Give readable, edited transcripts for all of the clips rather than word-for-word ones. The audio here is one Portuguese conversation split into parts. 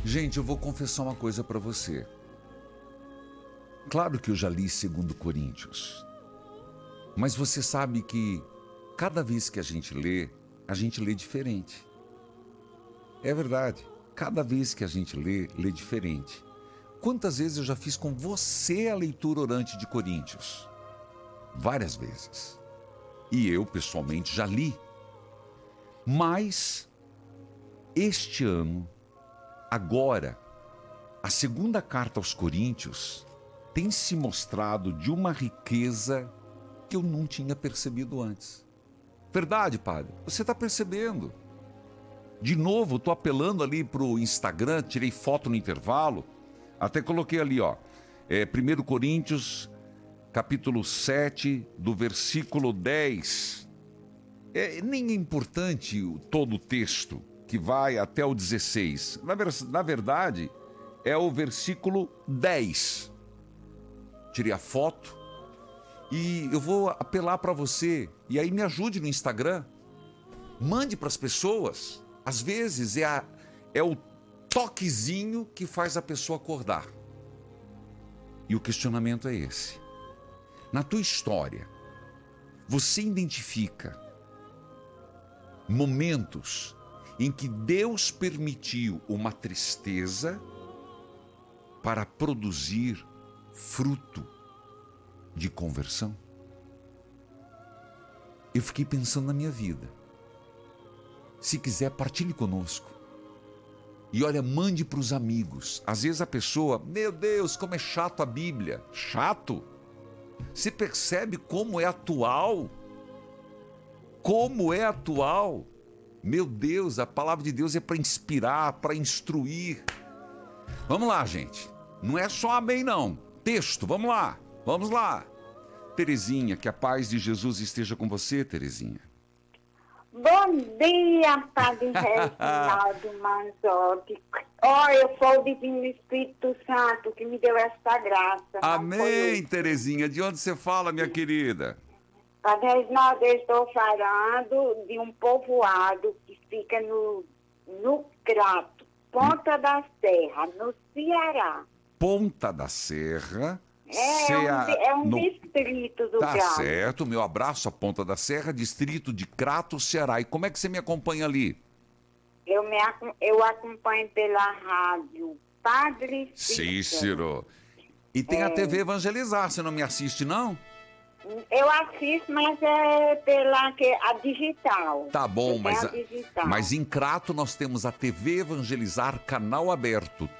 Gente, eu vou confessar uma coisa para você. Claro que eu já li 2 Coríntios. Mas você sabe que cada vez que a gente lê diferente. É verdade. Cada vez que a gente lê diferente. Quantas vezes eu já fiz com você a leitura orante de Coríntios? Várias vezes. E eu, pessoalmente, já li. Mas, este ano, agora, a 2ª carta aos Coríntios tem se mostrado de uma riqueza que eu não tinha percebido antes. Verdade, padre? Você está percebendo. De novo, estou apelando ali para o Instagram, tirei foto no intervalo, até coloquei ali, ó, 1 Coríntios, capítulo 7, do versículo 10. Nem é importante todo o texto, que vai até o 16. Na verdade, é o versículo 10. Tirei a foto e eu vou apelar para você. E aí me ajude no Instagram. Mande para as pessoas. Às vezes é o toquezinho que faz a pessoa acordar. E o questionamento é esse. Na tua história, você identifica momentos em que Deus permitiu uma tristeza para produzir fruto de conversão? Eu fiquei pensando na minha vida. Se quiser, partilhe conosco. E olha, mande para os amigos. Às vezes a pessoa, meu Deus, como é chato a Bíblia. Chato? Você percebe como é atual? Como é atual? Meu Deus, a palavra de Deus é para inspirar, para instruir. Vamos lá, gente. Não é só amém, não. Texto, vamos lá. Vamos lá. Terezinha, que a paz de Jesus esteja com você, Terezinha. Bom dia, Padre Reginaldo Manzotti. Eu foi o Divino Espírito Santo que me deu essa graça. Amém, Terezinha. De onde você fala, minha querida? Padre Reginaldo, eu estou falando de um povoado que fica no Crato, Ponta da Serra, no Ceará. Ponta da Serra... É um distrito do Tá Crato. certo, meu abraço à Ponta da Serra, distrito de Crato, Ceará. E como é que você me acompanha ali? Eu acompanho pela rádio Padre Cícero. E tem a TV Evangelizar, você não me assiste, não? Eu assisto, mas a digital. Tá bom, digital. mas em Crato nós temos a TV Evangelizar, canal aberto,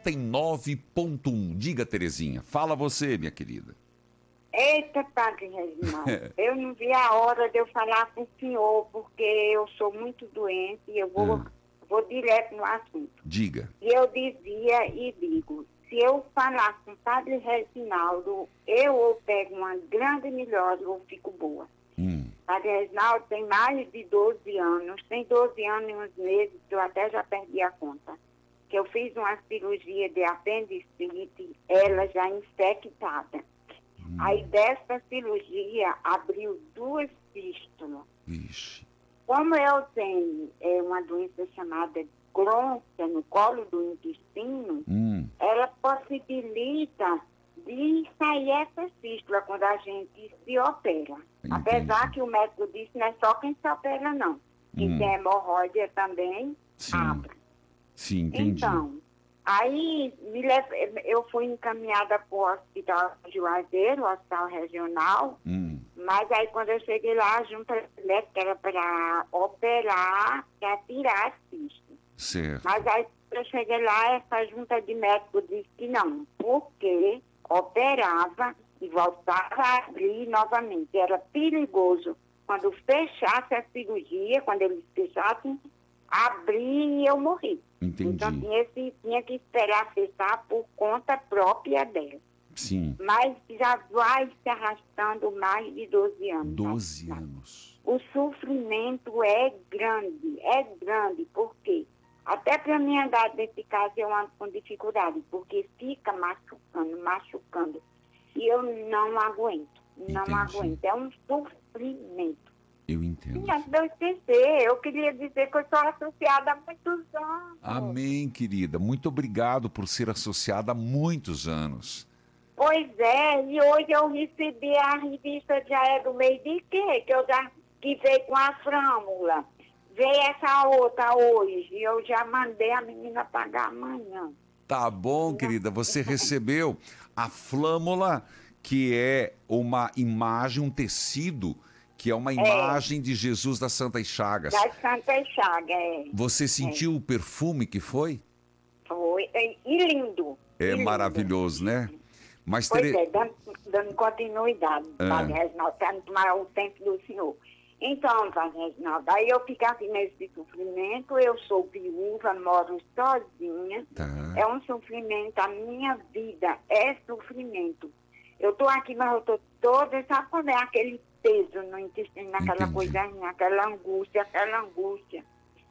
39.1. Diga, Terezinha, fala você, minha querida. Eita, Padre Reginaldo, eu não vi a hora de eu falar com o senhor, porque eu sou muito doente e eu vou direto no assunto. Diga. E eu dizia e digo, se eu falar com o Padre Reginaldo, eu ou pego uma grande melhora ou fico boa. Padre Reginaldo tem mais de 12 anos, tem 12 anos e uns meses, que eu até já perdi a conta, que eu fiz uma cirurgia de apendicite, ela já infectada. Aí dessa cirurgia abriu 2 fístulas. Ixi. Como eu tenho uma doença chamada Crohn no colo do intestino, ela possibilita de sair essa fístula quando a gente se opera. Entendi. Apesar que o médico disse que não é só quem se opera, não. Quem tem hemorroida também abre. Sim, entendi. Então, aí eu fui encaminhada para o hospital de Juazeiro, o hospital regional, mas aí quando eu cheguei lá, a junta médica era para operar, para tirar as fístulas. Certo. Mas aí quando eu cheguei lá, essa junta de médicos disse que não, porque operava e voltava a abrir novamente. Era perigoso. Quando fechasse a cirurgia, quando eles fechassem, abrir e eu morri. Entendi. Então tinha que esperar fechar por conta própria dela. Sim. Mas já vai se arrastando mais de 12 anos. 12 anos. O sofrimento é grande, porque até para mim andar dentro de casa eu ando com dificuldade, porque fica machucando. E eu não aguento, Entendi. aguento. É um sofrimento. Eu entendo. Sim, antes de eu esquecer, eu queria dizer que eu sou associada há muitos anos. Amém, querida. Muito obrigado por ser associada há muitos anos. Pois é, e hoje eu recebi a revista Já é do Meio de Quê? Que veio com a flâmula. Veio essa outra hoje, e eu já mandei a menina pagar amanhã. Tá bom, querida. Você recebeu a flâmula, que é uma imagem, um tecido, que é uma imagem de Jesus das Santas Chagas. Das Santas Chagas, Você sentiu o perfume que foi? Foi, e lindo. É e lindo. maravilhoso, né? Mas Pois é, dando continuidade, Padre Reginaldo, para não tomar o tempo do senhor. Então, Padre Reginaldo, aí eu fico aqui nesse sofrimento, eu sou viúva, moro sozinha, Tá. É um sofrimento, a minha vida é sofrimento. Eu estou aqui, mas eu estou toda, sabe quando é aquele peso no intestino, naquela coisinha, aquela angústia.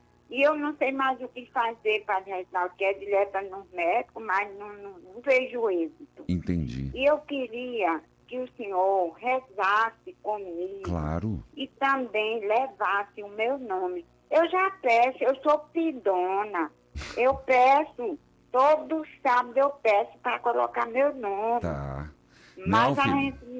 E eu não sei mais o que fazer, Padre Reginaldo, que é direto no médico, mas não vejo êxito. Entendi. E eu queria que o senhor rezasse comigo. Claro. E também levasse o meu nome. Eu já peço, eu sou pidona. Eu peço, todo sábado eu peço para colocar meu nome. Tá. Mas Não, a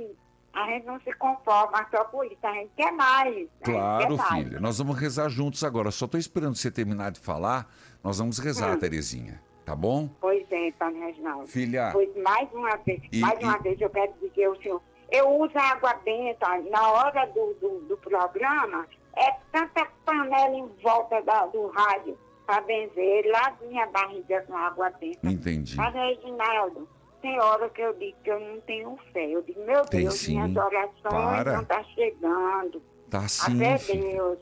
gente não se conforma só por isso, a gente quer mais. Claro, quer mais. filha. Nós vamos rezar juntos agora. Só estou esperando você terminar de falar. Nós vamos rezar, Terezinha. Tá bom? Pois é, Padre Reginaldo. Filha. Pois mais uma vez eu quero dizer ao senhor, eu uso água benta na hora do programa, é tanta panela em volta do rádio para benzer, lá minha barriga com água benta. Entendi. Padre Reginaldo, tem hora que eu digo que eu não tenho fé. Eu digo, meu Tem Deus, sim. minhas orações não estão chegando. Tá sim, Até filha. Deus.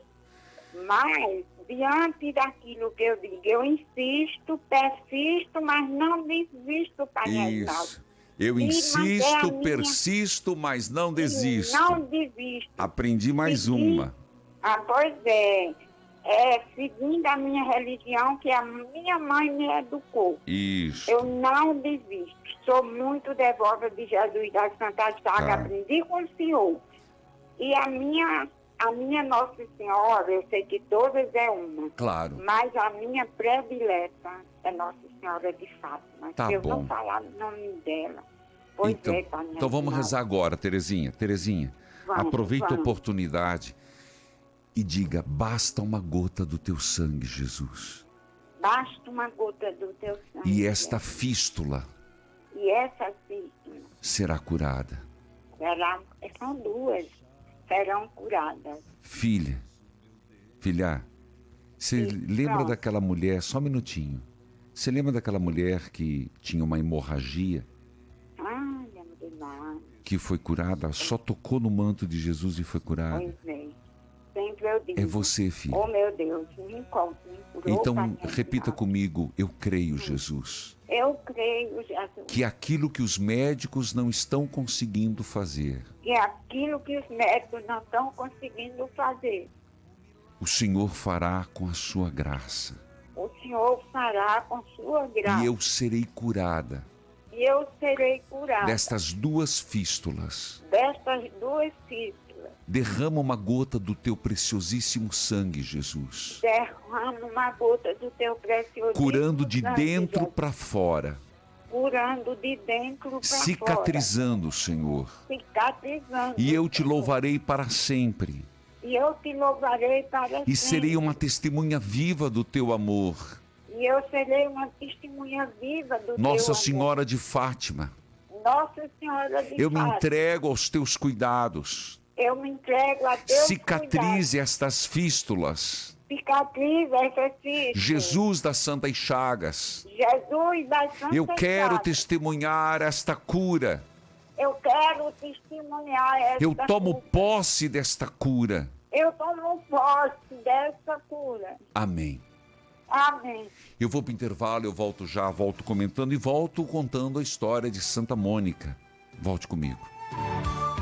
Mas, diante daquilo que eu digo, eu insisto, persisto, mas não desisto, Padre Reginaldo. Isso. Eu insisto, persisto, mas não desisto. Não desisto. Aprendi mais uma. Pois é. Seguindo a minha religião, que a minha mãe me educou. Isso. Eu não desisto. Sou muito devota de Jesus das Santas Chagas. Aprendi com o senhor. E a minha Nossa Senhora, eu sei que todas é uma. Claro. Mas a minha predileta é Nossa Senhora de Fátima. Tá Se eu bom. não falar o nome dela. Pois então vamos rezar agora, Terezinha. Terezinha, aproveita a oportunidade e diga, basta uma gota do teu sangue, Jesus. Basta uma gota do teu sangue. E esta fístula E essa fístula será curada. São duas. Serão curadas. Filha, você lembra daquela mulher, só um minutinho, você lembra daquela mulher que tinha uma hemorragia? Que foi curada, só tocou no manto de Jesus e foi curada? Pois é. Sempre eu digo. É você, filha. Oh, meu Deus, me curou. Então, repita comigo, eu creio, Jesus. Eu creio, Jesus. Que aquilo que os médicos não estão conseguindo fazer. Que aquilo que os médicos não estão conseguindo fazer. O Senhor fará com a sua graça. O Senhor fará com sua graça. E eu serei curada. E eu serei curada. Destas duas fístulas. Destas duas fístulas. Derrama uma gota do teu preciosíssimo sangue, Jesus. Derrama uma gota do teu preciosíssimo curando de sangue, dentro Jesus. para fora. Curando de dentro para fora. Cicatrizando, Senhor. Cicatrizando. E eu te louvarei para sempre. E eu te louvarei para sempre. E serei uma testemunha viva do teu amor. E eu serei uma testemunha viva do teu amor. Nossa Senhora de Fátima. Nossa Senhora de Eu Fátima. me entrego aos teus cuidados. Eu me entrego a teus Cicatrize cuidados. estas fístulas. Cicatrize essas fístulas. Jesus das Santas Chagas. Jesus das Santas Eu quero Chagas. testemunhar esta cura. Eu quero testemunhar esta Eu tomo cura. posse desta cura. Eu tomo posse desta cura. Amém. Amém. Eu vou para o intervalo, eu volto já, volto comentando e volto contando a história de Santa Mônica. Volte comigo.